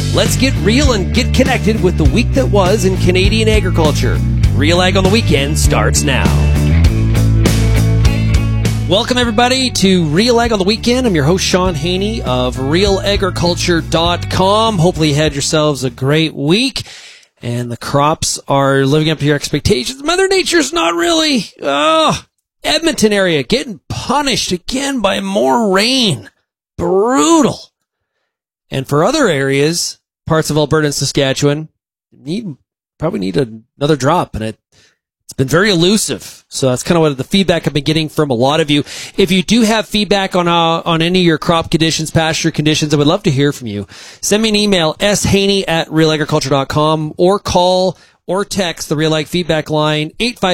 Let's get real and get connected with the week that was in Canadian agriculture. Real Ag on the Weekend starts now. Welcome, everybody, to Real Ag on the Weekend. I'm your host, Sean Haney of RealAgriculture.com. Hopefully you had yourselves a great week and the crops are living up to your expectations. Mother Nature's not really. Edmonton area getting punished again by more rain. Brutal. And for other areas, parts of Alberta and Saskatchewan, probably need another drop, and it's been very elusive. So that's kind of what the feedback I've been getting from a lot of you. If you do have feedback on any of your crop conditions, pasture conditions, I would love to hear from you. Send me an email, shaney@realagriculture.com, or call or text the Real Ag feedback line,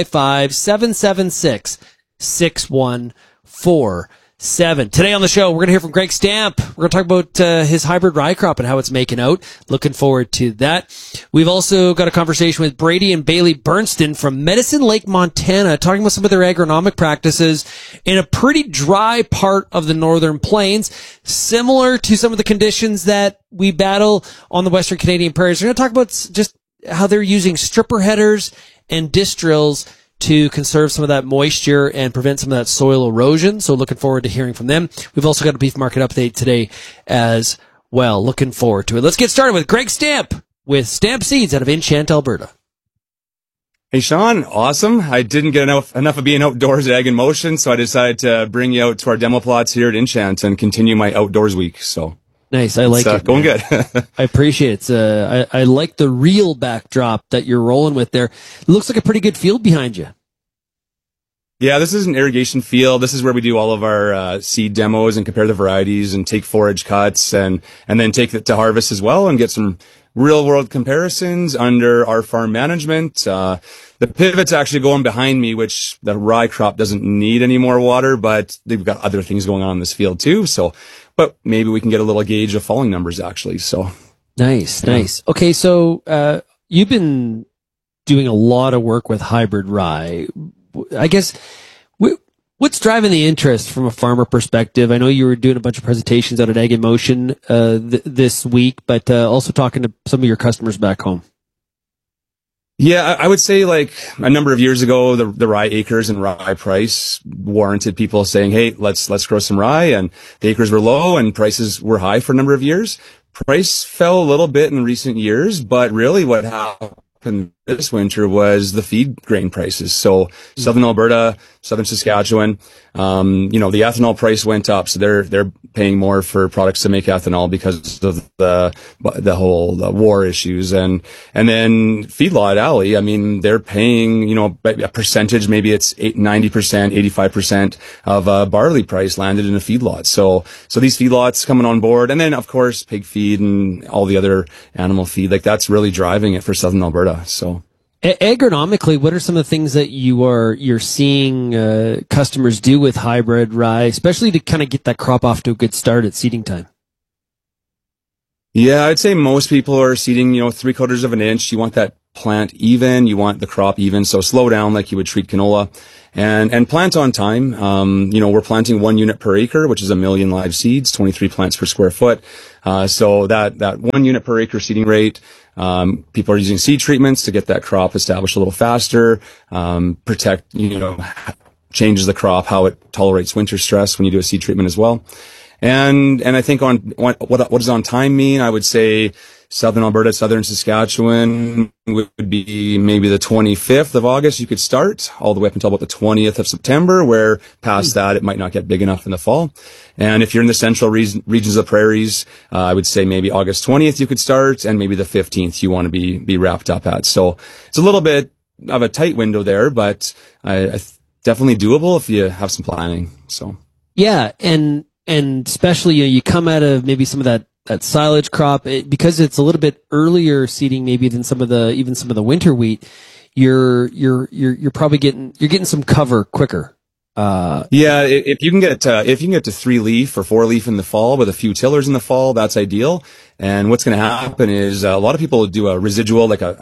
855-776-6147. Today on the show, we're going to hear from Greg Stamp. We're going to talk about his hybrid rye crop and how it's making out. Looking forward to that. We've also got a conversation with Brady and Bailey Bernston from Medicine Lake, Montana, talking about some of their agronomic practices in a pretty dry part of the Northern Plains, similar to some of the conditions that we battle on the Western Canadian prairies. We're going to talk about just how they're using stripper headers and disc drills to conserve some of that moisture and prevent some of that soil erosion. So looking forward to hearing from them. We've also got a beef market update today as well. Looking forward to it. Let's get started with Greg Stamp with Stamp Seeds out of Enchant, Alberta. Hey, Sean. Awesome. I didn't get enough of being outdoors at Ag in Motion, so I decided to bring you out to our demo plots here at Enchant and continue my outdoors week. So nice. I like it. Going good. I appreciate it. I like the real backdrop that you're rolling with there. It looks like a pretty good field behind you. Yeah, this is an irrigation field. This is where we do all of our seed demos and compare the varieties and take forage cuts and then take it to harvest as well and get some real world comparisons under our farm management. The pivot's actually going behind me, which the rye crop doesn't need any more water, but they've got other things going on in this field too. So, but maybe we can get a little gauge of falling numbers actually. So nice. Okay. So, you've been doing a lot of work with hybrid rye. I guess, what's driving the interest from a farmer perspective? I know you were doing a bunch of presentations out at Ag in Motion this week, but also talking to some of your customers back home. Yeah, I would say like a number of years ago, the rye acres and rye price warranted people saying, hey, let's grow some rye, and the acres were low and prices were high for a number of years. Price fell a little bit in recent years, but really what happened this winter was the feed grain prices. So Southern Alberta, Southern Saskatchewan, the ethanol price went up. So they're paying more for products to make ethanol because of the whole war issues. And then feedlot alley, I mean, they're paying, a percentage, maybe it's 90%, 85% of barley price landed in a feedlot. So these feedlots coming on board. And then of course, pig feed and all the other animal feed, like that's really driving it for Southern Alberta. So agronomically, what are some of the things that you're seeing customers do with hybrid rye, especially to kind of get that crop off to a good start at seeding time? Yeah, I'd say most people are seeding, 3/4 of an inch. You want that plant even, you want the crop even, so slow down like you would treat canola, and plant on time. We're planting 1 unit per acre, which is 1 million live seeds, 23 plants per square foot. So that 1 unit per acre seeding rate. People are using seed treatments to get that crop established a little faster, protect, changes the crop, how it tolerates winter stress when you do a seed treatment as well. And I think on what does on time mean? I would say Southern Alberta, Southern Saskatchewan would be maybe the 25th of August. You could start all the way up until about the 20th of September, where past that, it might not get big enough in the fall. And if you're in the central regions of the prairies, I would say maybe August 20th you could start, and maybe the 15th you want to be wrapped up at. So it's a little bit of a tight window there, but definitely doable if you have some planning. So yeah, and especially you come out of maybe some of that silage crop, because it's a little bit earlier seeding maybe than some of the winter wheat. You're probably getting some cover quicker. If you can get to 3 leaf or 4 leaf in the fall with a few tillers in the fall, that's ideal. And what's going to happen is a lot of people do a residual, like a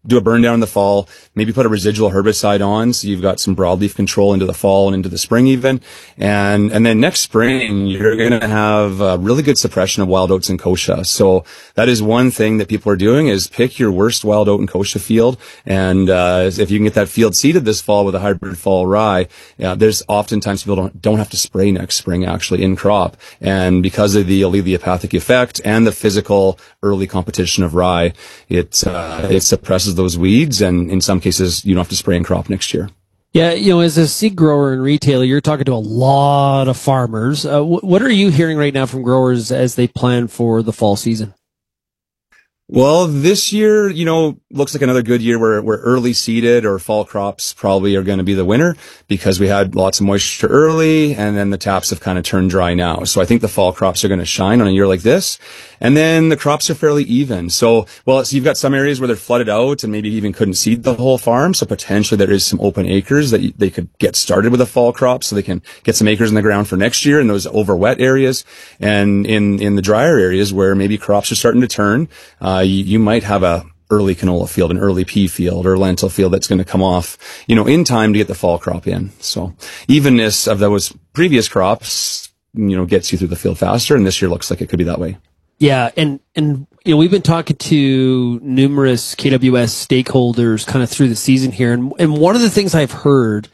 do a burn down in the fall, maybe put a residual herbicide on, so you've got some broadleaf control into the fall and into the spring even. And then next spring, you're going to have a really good suppression of wild oats and kochia. So that is one thing that people are doing, is pick your worst wild oat and kochia field. And if you can get that field seeded this fall with a hybrid fall rye, there's oftentimes people don't have to spray next spring actually in crop. And because of the alleliopathic effect and the physical early competition of rye, it suppresses those weeds, and in some cases you don't have to spray in crop next year. Yeah, as a seed grower and retailer, you're talking to a lot of farmers. What are you hearing right now from growers as they plan for the fall season? Well, this year, looks like another good year where early seeded or fall crops probably are going to be the winner, because we had lots of moisture early and then the taps have kind of turned dry now. So I think the fall crops are going to shine on a year like this. And then the crops are fairly even. So you've got some areas where they're flooded out and maybe even couldn't seed the whole farm. So potentially there is some open acres that they could get started with a fall crop, so they can get some acres in the ground for next year in those over wet areas. And in the drier areas where maybe crops are starting to turn, you might have a early canola field, an early pea field or lentil field that's going to come off, in time to get the fall crop in. So evenness of those previous crops, gets you through the field faster. And this year looks like it could be that way. Yeah. And we've been talking to numerous KWS stakeholders kind of through the season here. And one of the things I've heard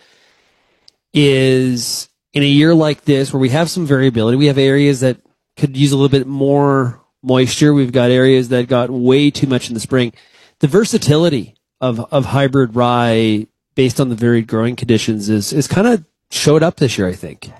is, in a year like this where we have some variability, we have areas that could use a little bit more moisture. We've got areas that got way too much in the spring. The versatility of hybrid rye based on the varied growing conditions is kind of showed up this year, I think.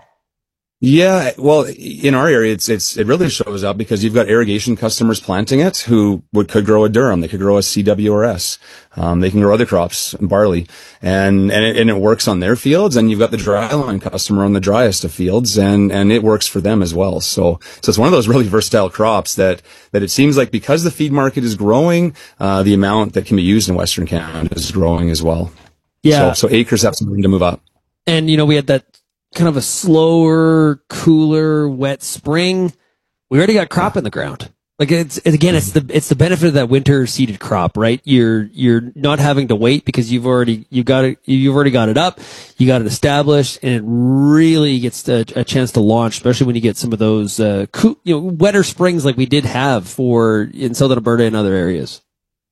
Yeah, well, in our area, it really shows up because you've got irrigation customers planting it who could grow a durum, they could grow a CWRS, they can grow other crops, barley, and it works on their fields. And you've got the dry line customer on the driest of fields, and it works for them as well. So it's one of those really versatile crops that it seems like, because the feed market is growing, the amount that can be used in Western Canada is growing as well. Yeah. So acres have some room to move up. And we had that kind of a slower, cooler, wet spring. We already got crop in the ground. Like it's the benefit of that winter seeded crop, right? You're not having to wait because you've already got it up, you got it established, and it really gets a chance to launch, especially when you get some of those wetter springs like we did have in southern Alberta and other areas.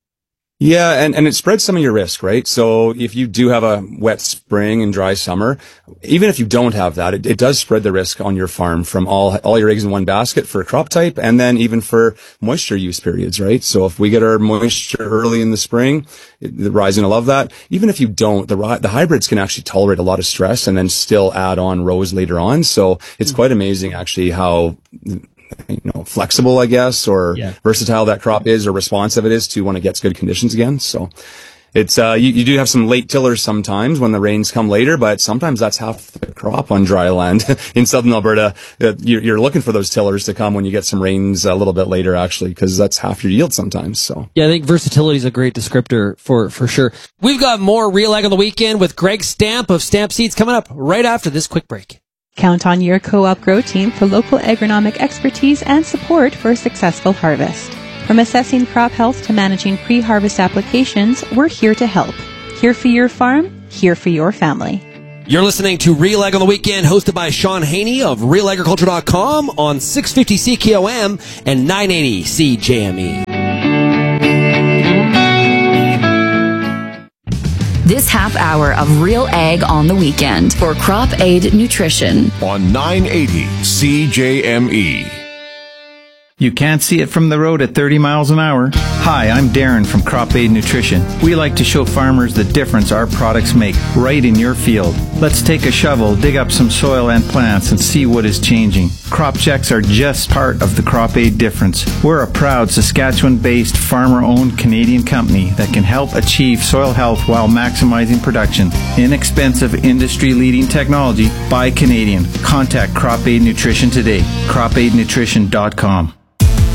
Yeah, and it spreads some of your risk, right? So if you do have a wet spring and dry summer, even if you don't have that, it does spread the risk on your farm from all your eggs in one basket for a crop type, and then even for moisture use periods, right? So if we get our moisture early in the spring, the rye's gonna love that. Even if you don't, the hybrids can actually tolerate a lot of stress and then still add on rows later on. So it's quite amazing actually how flexible, I guess, or versatile that crop is, or responsive it is to when it gets good conditions again. So it's, you do have some late tillers sometimes when the rains come later, but sometimes that's half the crop on dry land in southern Alberta. You're looking for those tillers to come when you get some rains a little bit later, actually, because that's half your yield sometimes. So yeah, I think versatility is a great descriptor for sure. We've got more Real Ag on the Weekend with Greg Stamp of Stamp Seeds coming up right after this quick break. Count on your Co-op Grow team for local agronomic expertise and support for a successful harvest. From assessing crop health to managing pre-harvest applications, we're here to help. Here for your farm, here for your family. You're listening to Real Ag on the Weekend, hosted by Sean Haney of RealAgriculture.com on 650 CKOM and 980 CJME. This half hour of Real Ag on the Weekend for Crop Aid Nutrition on 980 CJME. You can't see it from the road at 30 miles an hour. Hi, I'm Darren from Crop Aid Nutrition. We like to show farmers the difference our products make right in your field. Let's take a shovel, dig up some soil and plants, and see what is changing. Crop checks are just part of the Crop Aid difference. We're a proud Saskatchewan-based, farmer-owned Canadian company that can help achieve soil health while maximizing production. Inexpensive, industry-leading technology by Canadian. Contact Crop Aid Nutrition today. CropAidNutrition.com.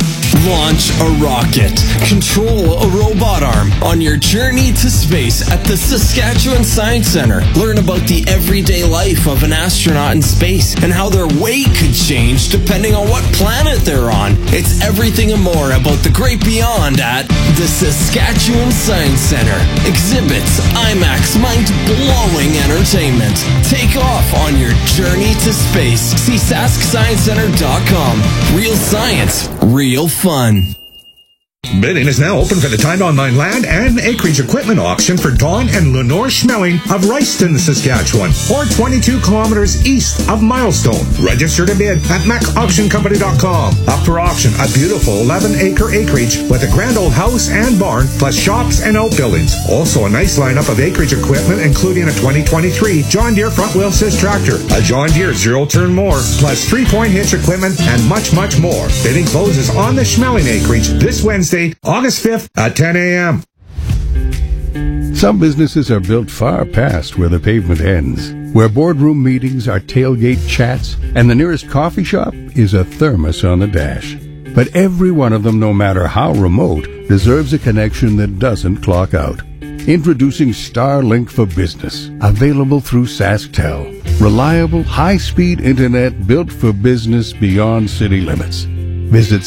Launch a rocket. Control a robot arm on your journey to space at the Saskatchewan Science Centre. Learn about the everyday life of an astronaut in space and how their weight could change depending on what planet they're on. It's everything and more about the great beyond at the Saskatchewan Science Centre. Exhibits, IMAX, mind-blowing entertainment. Take off on your journey to space. See SaskScienceCenter.com. Real science, real fun. Bidding is now open for the Tide Online Land and Acreage Equipment Auction for Dawn and Lenore Schmeling of Royston, Saskatchewan, or 22 kilometers east of Milestone. Register to bid at macauctioncompany.com. Up for auction, a beautiful 11-acre acreage with a grand old house and barn, plus shops and outbuildings. Also a nice lineup of acreage equipment, including a 2023 John Deere front-wheel assist tractor, a John Deere zero-turn mower, plus 3-point hitch equipment, and much, much more. Bidding closes on the Schmeling acreage this Wednesday, August 5th at 10 a.m. Some businesses are built far past where the pavement ends, where boardroom meetings are tailgate chats, and the nearest coffee shop is a thermos on the dash. But every one of them, no matter how remote, deserves a connection that doesn't clock out. Introducing Starlink for Business, available through SaskTel. Reliable, high-speed internet built for business beyond city limits. Visit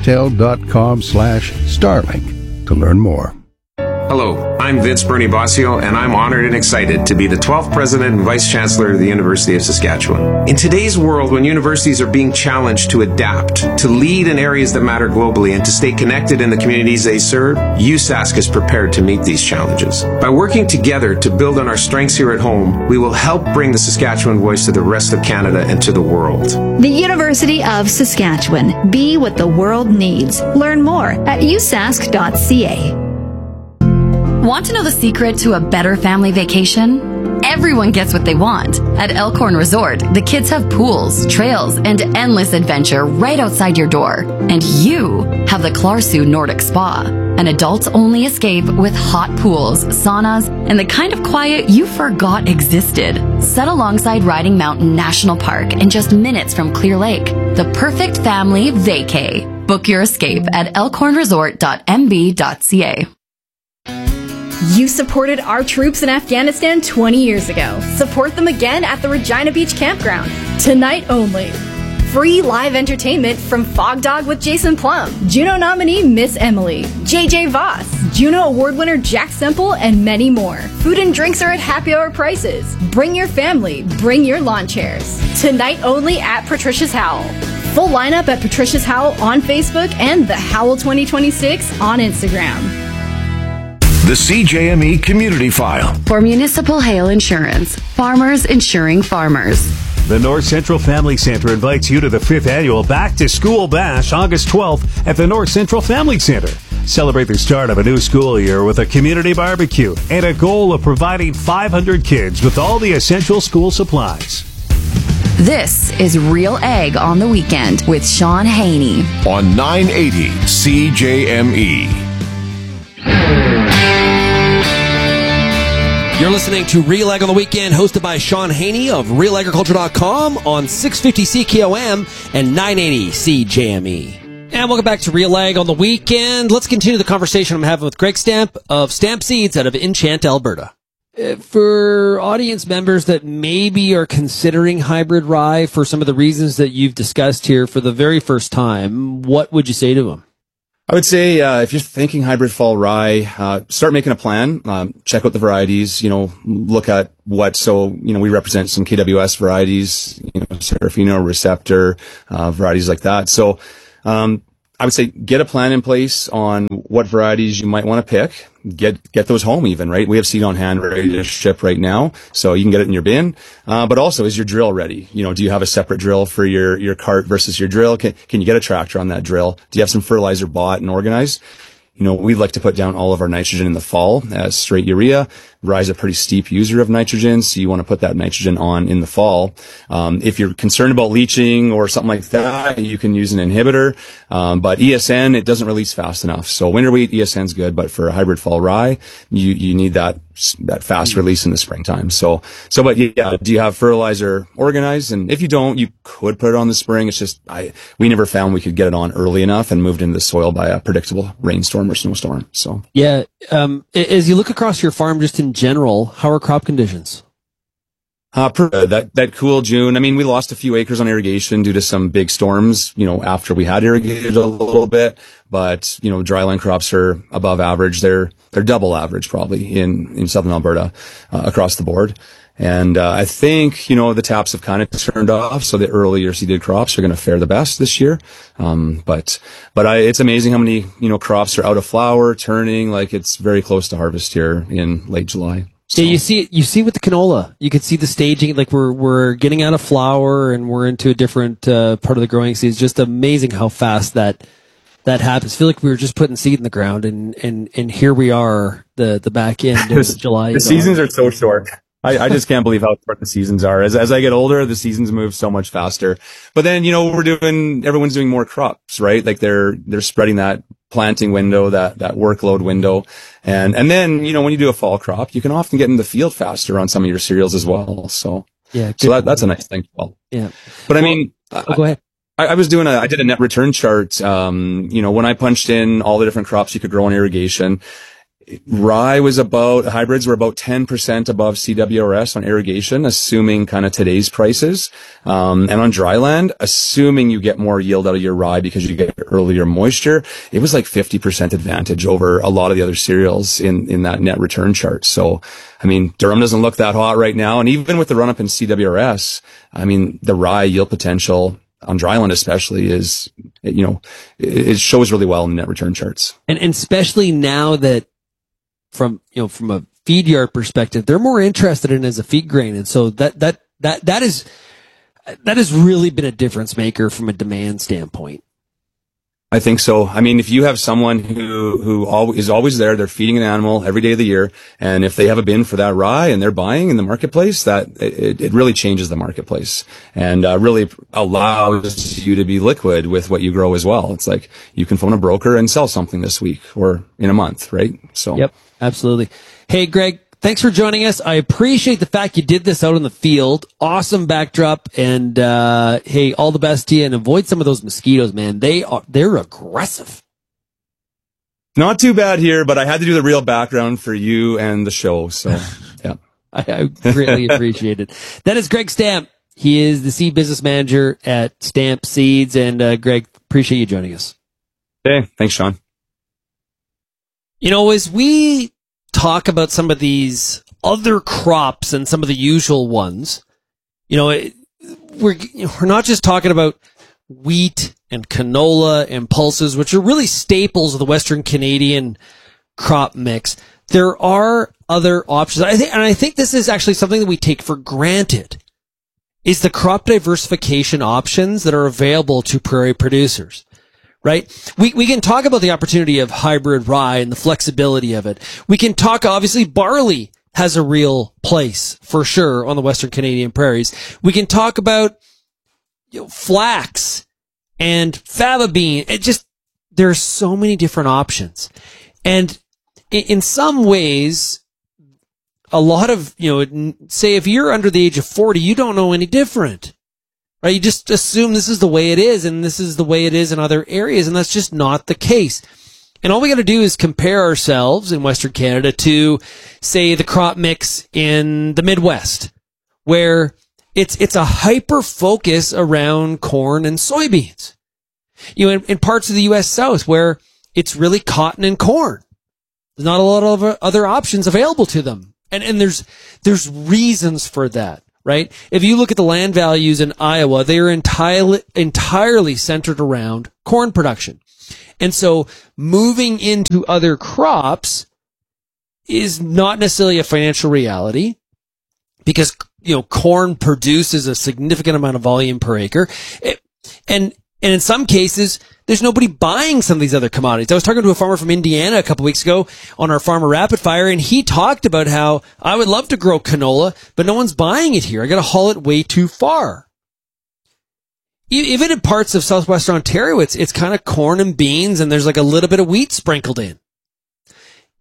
SaskTel.com/Starlink to learn more. Hello, I'm Vince Bernie Bossio, and I'm honored and excited to be the 12th President and Vice Chancellor of the University of Saskatchewan. In today's world, when universities are being challenged to adapt, to lead in areas that matter globally, and to stay connected in the communities they serve, USask is prepared to meet these challenges. By working together to build on our strengths here at home, we will help bring the Saskatchewan voice to the rest of Canada and to the world. The University of Saskatchewan. Be what the world needs. Learn more at usask.ca. Want to know the secret to a better family vacation? Everyone gets what they want. At Elkhorn Resort, the kids have pools, trails, and endless adventure right outside your door. And you have the Clarsu Nordic Spa, an adults-only escape with hot pools, saunas, and the kind of quiet you forgot existed. Set alongside Riding Mountain National Park and just minutes from Clear Lake. The perfect family vacay. Book your escape at elkhornresort.mb.ca. You supported our troops in Afghanistan 20 years ago. Support them again at the Regina Beach Campground. Tonight only. Free live entertainment from Fog Dog with Jason Plum, Juno nominee Miss Emily, JJ Voss, Juno Award winner Jack Semple, and many more. Food and drinks are at happy hour prices. Bring your family. Bring your lawn chairs. Tonight only at Patricia's Howl. Full lineup at Patricia's Howl on Facebook and the Howl 2026 on Instagram. The CJME Community File. For Municipal Hail Insurance, farmers insuring farmers. The North Central Family Center invites you to the 5th annual Back to School Bash, August 12th at the North Central Family Center. Celebrate the start of a new school year with a community barbecue and a goal of providing 500 kids with all the essential school supplies. This is Real Ag on the Weekend with Sean Haney on 980 CJME. You're listening to Real Ag on the Weekend, hosted by Sean Haney of RealAgriculture.com on 650 CKOM and 980 CJME. And welcome back to Real Ag on the Weekend. Let's continue the conversation I'm having with Greg Stamp of Stamp Seeds out of Enchant, Alberta. For audience members that maybe are considering hybrid rye for some of the reasons that you've discussed here for the very first time, what would you say to them? I would say, if you're thinking hybrid fall rye, start making a plan, check out the varieties, look at we represent some KWS varieties, Serafino, Receptor, varieties like that. So, I would say get a plan in place on what varieties you might want to pick. Get those home even, right? We have seed on hand ready to ship right now, so you can get it in your bin. But also, is your drill ready? Do you have a separate drill for your cart versus your drill? Can you get a tractor on that drill? Do you have some fertilizer bought and organized? We'd like to put down all of our nitrogen in the fall as straight urea. Rye's a pretty steep user of nitrogen, so you want to put that nitrogen on in the fall. If you're concerned about leaching or something like that, you can use an inhibitor. But ESN, it doesn't release fast enough. So winter wheat, ESN's good, but for a hybrid fall rye, you need that that fast release in the springtime. But yeah, do you have fertilizer organized? And if you don't, you could put it on the spring. It's just, we never found we could get it on early enough and moved into the soil by a predictable rainstorm or snowstorm. So yeah, as you look across your farm, just in general, how are crop conditions? That cool June. I mean, we lost a few acres on irrigation due to some big storms, after we had irrigated a little bit, but, dryland crops are above average. They're double average probably in southern Alberta, across the board. And, I think, the taps have kind of turned off. So the earlier seeded crops are going to fare the best this year. But it's amazing how many, crops are out of flower, turning, like it's very close to harvest here in late July. So. Yeah, you see with the canola, you could see the staging, like we're getting out of flower and we're into a different, part of the growing season. It's just amazing how fast that happens. I feel like we were just putting seed in the ground and here we are, the back end of July. The seasons are so short. I just can't believe how short the seasons are. As I get older, the seasons move so much faster. But then, everyone's doing more crops, right? Like they're spreading that planting window, that workload window. And then, when you do a fall crop, you can often get in the field faster on some of your cereals as well. So, yeah, that's a nice thing. Well, yeah. But go ahead. I did a net return chart. When I punched in all the different crops you could grow in irrigation, hybrids were about 10% above CWRS on irrigation, assuming kind of today's prices. And on dryland, assuming you get more yield out of your rye because you get earlier moisture, it was like 50% advantage over a lot of the other cereals in that net return chart. So, I mean, Durham doesn't look that hot right now. And even with the run up in CWRS, I mean, the rye yield potential on dryland especially is, it shows really well in the net return charts. And especially now that from a feed yard perspective, they're more interested in it as a feed grain. And so that has really been a difference maker from a demand standpoint. I think so. I mean, if you have someone who is always there, they're feeding an animal every day of the year, and if they have a bin for that rye and they're buying in the marketplace, that it really changes the marketplace and really allows you to be liquid with what you grow as well. It's like you can phone a broker and sell something this week or in a month, right? So yep, absolutely. Hey, Greg, thanks for joining us. I appreciate the fact you did this out in the field. Awesome backdrop. And, hey, all the best to you, and avoid some of those mosquitoes, man. They're aggressive. Not too bad here, but I had to do the real background for you and the show. So, yeah. I greatly appreciate it. That is Greg Stamp. He is the seed business manager at Stamp Seeds. And, Greg, appreciate you joining us. Hey, thanks, Sean. As we talk about some of these other crops and some of the usual ones, we're not just talking about wheat and canola and pulses, which are really staples of the Western Canadian crop mix. There are other options. I think this is actually something that we take for granted, is the crop diversification options that are available to prairie producers. Right? We can talk about the opportunity of hybrid rye and the flexibility of it. We can talk, obviously, barley has a real place for sure on the Western Canadian prairies. We can talk about, flax and fava bean. There's so many different options. And in some ways, a lot of, say if you're under the age of 40, you don't know any different. Right? You just assume this is the way it is, and this is the way it is in other areas, and that's just not the case. And all we got to do is compare ourselves in Western Canada to, say, the crop mix in the Midwest, where it's a hyper focus around corn and soybeans. In parts of the U.S. South where it's really cotton and corn. There's not a lot of other options available to them, and there's reasons for that. Right? If you look at the land values in Iowa, they are entirely centered around corn production. And so moving into other crops is not necessarily a financial reality because, corn produces a significant amount of volume per acre. And in some cases, there's nobody buying some of these other commodities. I was talking to a farmer from Indiana a couple weeks ago on our Farmer Rapid Fire, and he talked about how I would love to grow canola, but no one's buying it here. I got to haul it way too far. Even in parts of southwestern Ontario, it's kind of corn and beans, and there's like a little bit of wheat sprinkled in.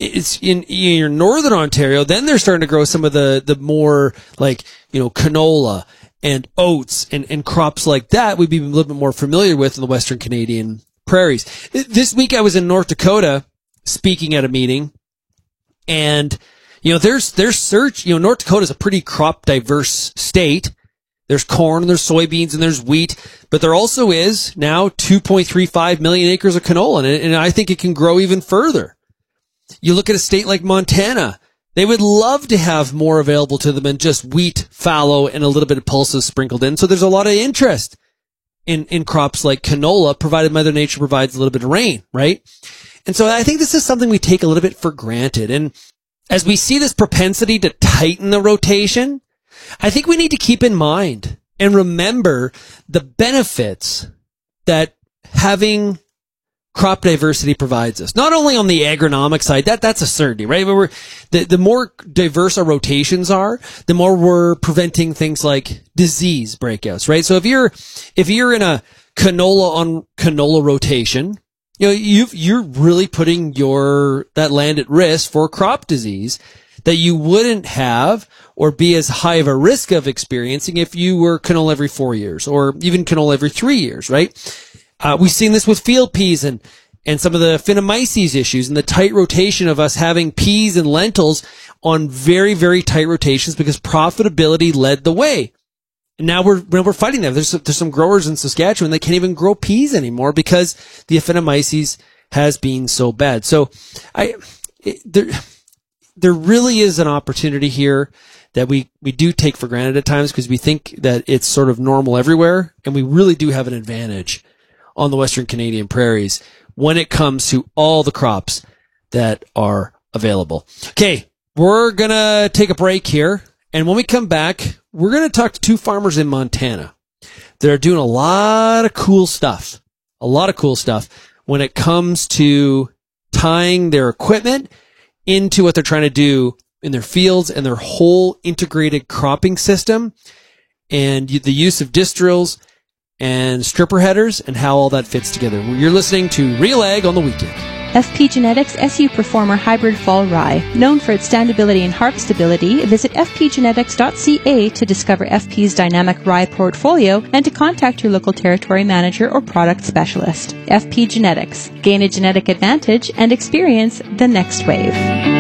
it's in your northern Ontario, then they're starting to grow some of the more like, canola and oats and crops like that we'd be a little bit more familiar with in the Western Canadian prairies. This week I was in North Dakota speaking at a meeting, and there's search. North Dakota is a pretty crop diverse state. There's corn and there's soybeans and there's wheat, but there also is now 2.35 million acres of canola, and I think it can grow even further. You look at a state like Montana, they would love to have more available to them than just wheat, fallow, and a little bit of pulses sprinkled in. So there's a lot of interest in crops like canola, provided Mother Nature provides a little bit of rain, right? And so I think this is something we take a little bit for granted. And as we see this propensity to tighten the rotation, I think we need to keep in mind and remember the benefits that having crop diversity provides us. Not only on the agronomic side, that's a certainty, right? The more diverse our rotations are, the more we're preventing things like disease breakouts, right? So if you're in a canola on canola rotation, you're really putting that land at risk for crop disease that you wouldn't have or be as high of a risk of experiencing if you were canola every 4 years or even canola every 3 years, right? We've seen this with field peas and some of the Phenomyces issues and the tight rotation of us having peas and lentils on very, very tight rotations because profitability led the way. And now we're fighting that. There's some growers in Saskatchewan that can't even grow peas anymore because the Phenomyces has been so bad. So there really is an opportunity here that we do take for granted at times because we think that it's sort of normal everywhere, and we really do have an advantage on the Western Canadian prairies when it comes to all the crops that are available. Okay, we're going to take a break here, and when we come back, we're going to talk to two farmers in Montana that are doing a lot of cool stuff when it comes to tying their equipment into what they're trying to do in their fields and their whole integrated cropping system and the use of disc drills and stripper headers and how all that fits together. You're listening to Real Ag on the Weekend. FP Genetics SU Performer Hybrid Fall Rye. Known for its standability and harvestability, visit fpgenetics.ca to discover FP's dynamic rye portfolio and to contact your local territory manager or product specialist. FP Genetics. Gain a genetic advantage and experience the next wave.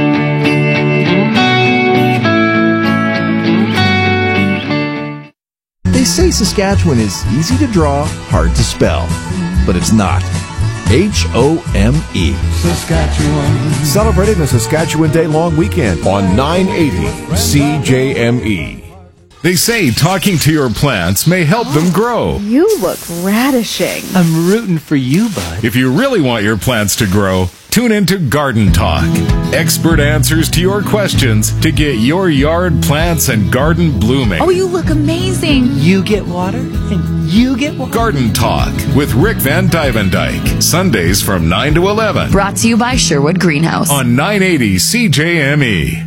They say Saskatchewan is easy to draw, hard to spell, but it's not. H-O-M-E. Saskatchewan. Celebrating the Saskatchewan Day long weekend on 980 CJME. They say talking to your plants may help them grow. You look radishing. I'm rooting for you, bud. If you really want your plants to grow, tune into Garden Talk. Expert answers to your questions to get your yard plants and garden blooming. Oh, you look amazing. You get water and you get water. Garden Talk with Rick Van Dyvendijk. Sundays from 9 to 11. Brought to you by Sherwood Greenhouse. On 980 CJME.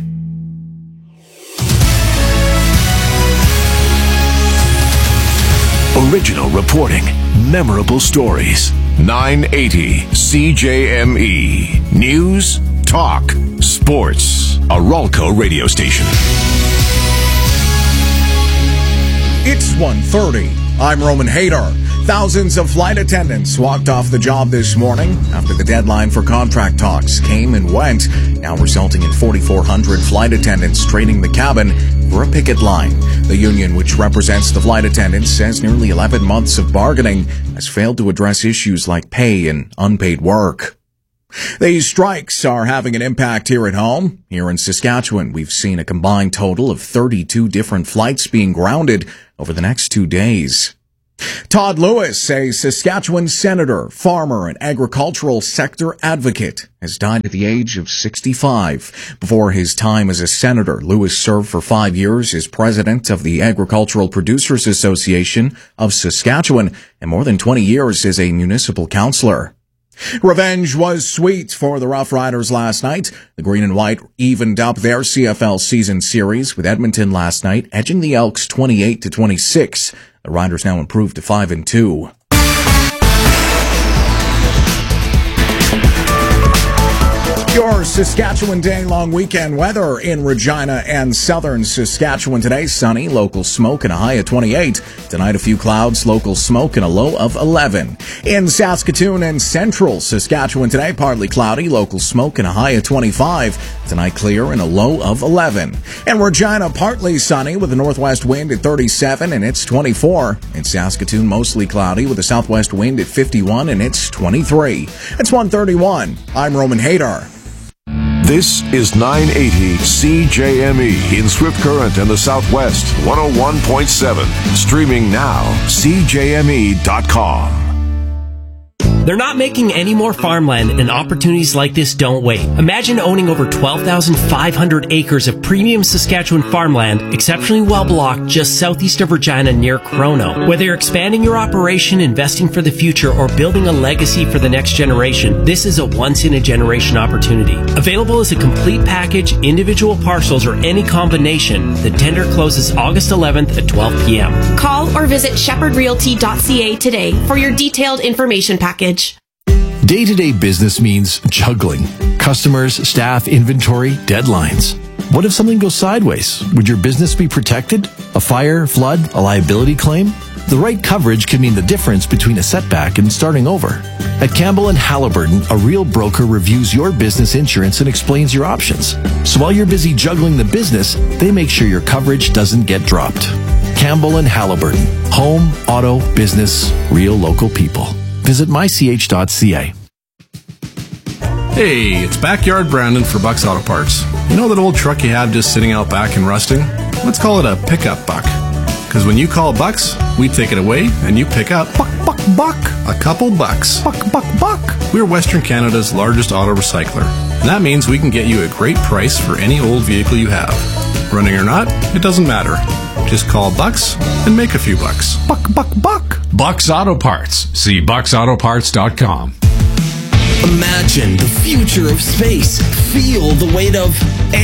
Original reporting, memorable stories. 980 CJME. News, talk, sports. A Ralco radio station. It's 1:30. I'm Roman Hader. Thousands of flight attendants walked off the job this morning after the deadline for contract talks came and went, now resulting in 4,400 flight attendants trading the cabin for a picket line. The union, which represents the flight attendants, says nearly 11 months of bargaining has failed to address issues like pay and unpaid work. These strikes are having an impact here at home. Here in Saskatchewan, we've seen a combined total of 32 different flights being grounded over the next 2 days. Todd Lewis, a Saskatchewan senator, farmer, and agricultural sector advocate, has died at the age of 65. Before his time as a senator, Lewis served for 5 years as president of the Agricultural Producers Association of Saskatchewan and more than 20 years as a municipal councillor. Revenge was sweet for the Rough Riders last night. The Green and White evened up their CFL season series with Edmonton last night, edging the Elks 28-26. The Riders now improved to 5-2. Your Saskatchewan day-long weekend weather in Regina and southern Saskatchewan today. Sunny, local smoke and a high of 28. Tonight a few clouds, local smoke and a low of 11. In Saskatoon and central Saskatchewan today, partly cloudy, local smoke and a high of 25. Tonight clear and a low of 11. In Regina, partly sunny with a northwest wind at 37 and it's 24. In Saskatoon, mostly cloudy with a southwest wind at 51 and it's 23. It's 1:31. I'm Roman Hadar. This is 980 CJME in Swift Current and the Southwest, 101.7. Streaming now, CJME.com. They're not making any more farmland, and opportunities like this don't wait. Imagine owning over 12,500 acres of premium Saskatchewan farmland, exceptionally well blocked just southeast of Regina near Chrono. Whether you're expanding your operation, investing for the future, or building a legacy for the next generation, this is a once-in-a-generation opportunity. Available as a complete package, individual parcels, or any combination, the tender closes August 11th at 12 p.m. Call or visit shepherdrealty.ca today for your detailed information package. Day-to-day business means juggling. Customers, staff, inventory, deadlines. What if something goes sideways? Would your business be protected? A fire, flood, a liability claim? The right coverage can mean the difference between a setback and starting over. At Campbell & Halliburton, a real broker reviews your business insurance and explains your options. So while you're busy juggling the business, they make sure your coverage doesn't get dropped. Campbell & Halliburton. Home, auto, business, real local people. Visit mych.ca. Hey, it's Backyard Brandon for Buck's Auto Parts. You know that old truck you have just sitting out back and rusting? Let's call it a pickup buck. Because when you call Bucks, we take it away and you pick up buck, a couple bucks. Buck. We're Western Canada's largest auto recycler. And that means we can get you a great price for any old vehicle you have. Running or not, it doesn't matter. Just call Bucks and make a few bucks. Buck. Bucks Auto Parts. See bucksautoparts.com. Imagine the future of space. Feel the weight of